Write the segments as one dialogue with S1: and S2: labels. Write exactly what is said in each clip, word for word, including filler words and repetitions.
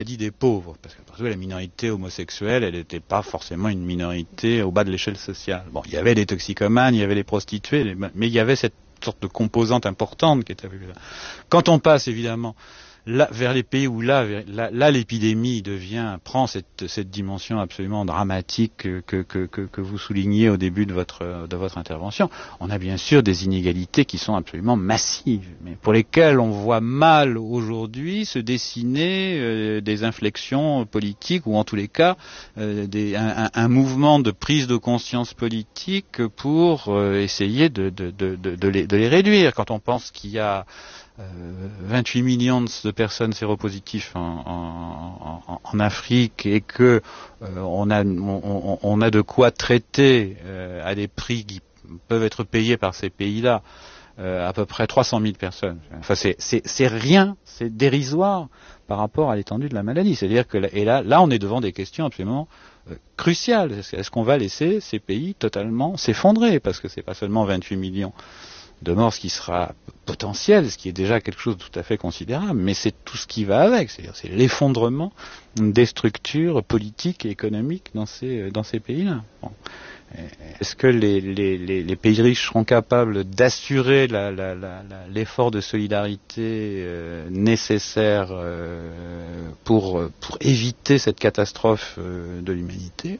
S1: dit des pauvres, parce que parce que la minorité homosexuelle, elle n'était pas forcément une minorité au bas de l'échelle sociale. Bon, il y avait les toxicomanes, il y avait les prostituées, les, mais il y avait cette sorte de composante importante qui était là. Quand on passe évidemment là, vers les pays où là, là, là l'épidémie devient, prend cette, cette dimension absolument dramatique que, que, que, que vous soulignez au début de votre, de votre intervention, on a bien sûr des inégalités qui sont absolument massives, mais pour lesquelles on voit mal aujourd'hui se dessiner euh, des inflexions politiques, ou en tous les cas euh, des, un, un mouvement de prise de conscience politique pour euh, essayer de, de, de, de, de, les, de les réduire. Quand on pense qu'il y a Euh, vingt-huit millions de personnes séropositives en, en, en, en Afrique et que euh, on, a, on, on a de quoi traiter euh, à des prix qui peuvent être payés par ces pays-là euh, à peu près trois cent mille personnes. Enfin, c'est, c'est, c'est rien, c'est dérisoire par rapport à l'étendue de la maladie. C'est-à-dire que et là, là, on est devant des questions absolument euh, cruciales. Est-ce qu'on va laisser ces pays totalement s'effondrer? Parce que c'est pas seulement vingt-huit millions de morts, ce qui sera potentiel, ce qui est déjà quelque chose de tout à fait considérable, mais c'est tout ce qui va avec, c'est-à-dire c'est l'effondrement des structures politiques et économiques dans ces, dans ces pays-là. Bon. Est-ce que les, les, les, les pays riches seront capables d'assurer la, la, la, la, l'effort de solidarité euh, nécessaire euh, pour, pour éviter cette catastrophe euh, de l'humanité?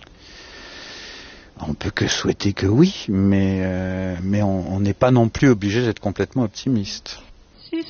S1: On peut que souhaiter que oui, mais, euh, mais on n'est pas non plus obligé d'être complètement optimiste.